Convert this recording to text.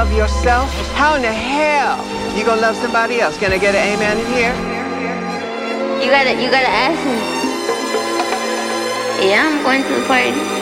love yourself, how in the hell you gonna love somebody else? Can I get an amen in here? You gotta ask me. Yeah, I'm going to the party.